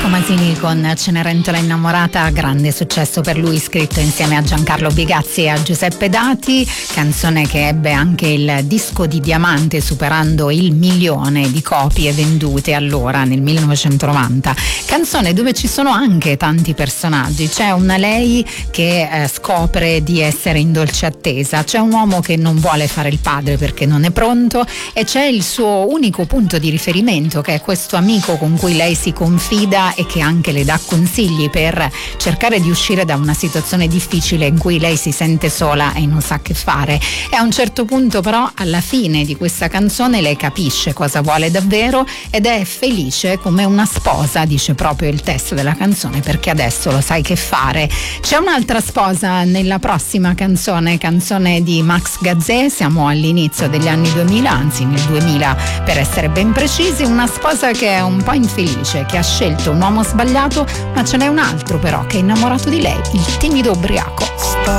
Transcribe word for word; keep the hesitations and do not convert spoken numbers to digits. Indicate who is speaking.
Speaker 1: Marco Masini con Cenerentola innamorata, grande successo per lui, scritto insieme a Giancarlo Bigazzi e a Giuseppe Dati, canzone che ebbe anche il disco di diamante superando il milione di copie vendute allora nel millenovecentonovanta. Canzone dove ci sono anche tanti personaggi, c'è una lei che eh, scopre di essere in dolce attesa, c'è un uomo che non vuole fare il padre perché non è pronto e c'è il suo unico punto di riferimento che è questo amico con cui lei si confida e che anche le dà consigli per cercare di uscire da una situazione difficile in cui lei si sente sola e non sa che fare. E a un certo punto però alla fine di questa canzone lei capisce cosa vuole davvero ed è felice come una sposa, dice proprio il testo della canzone, perché adesso lo sai che fare. C'è un'altra sposa nella prossima canzone, canzone di Max Gazzè, siamo all'inizio degli anni duemila, anzi nel duemila per essere ben precisi, una sposa che è un po' infelice, che ha scelto un uomo sbagliato, ma ce n'è un altro però che è innamorato di lei, il timido ubriaco.